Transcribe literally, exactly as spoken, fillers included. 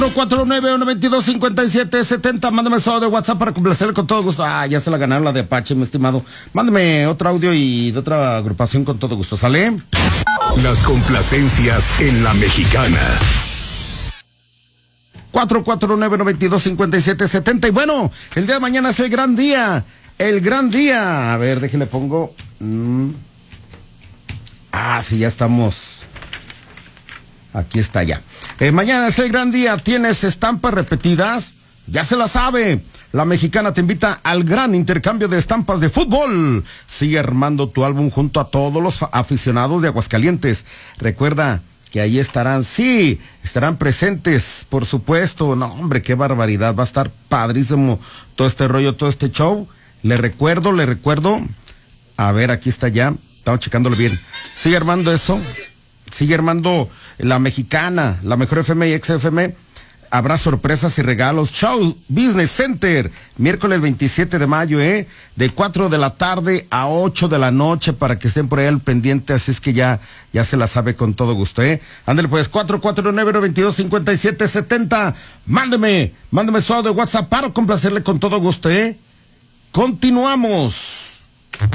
cuatro nueve uno veintidós cincuenta y siete setenta, mándame eso de WhatsApp para complacerle con todo gusto. Ah, ya se la ganaron la de Apache, mi estimado. Mándame otro audio y de otra agrupación con todo gusto, ¿sale? Las complacencias en La Mexicana. cuatro cuatro nueve uno veintidós cincuenta y siete setenta. Y bueno, el día de mañana es el gran día. El gran día. A ver, déjenle pongo. Mm. Ah, sí, ya estamos. Aquí está ya. Eh, mañana es el gran día. ¿Tienes estampas repetidas? Ya se la sabe. La Mexicana te invita al gran intercambio de estampas de fútbol. Sigue armando tu álbum junto a todos los aficionados de Aguascalientes. Recuerda que ahí estarán, sí, estarán presentes, por supuesto. No, hombre, qué barbaridad. Va a estar padrísimo todo este rollo, todo este show. Le recuerdo, le recuerdo. A ver, aquí está ya. Estamos checándolo bien. Sigue armando eso. Sigue armando La Mexicana, la mejor F M y X F M. Habrá sorpresas y regalos. Show Business Center, miércoles veintisiete de mayo, ¿eh? De cuatro de la tarde a ocho de la noche, para que estén por ahí al pendiente, así es que ya, ya se la sabe con todo gusto, ¿eh? Ándale pues, cuatro cuatro nueve veintidós cincuenta y siete setenta. Mándeme, mándeme su audio de WhatsApp para complacerle con todo gusto, ¿eh? Continuamos.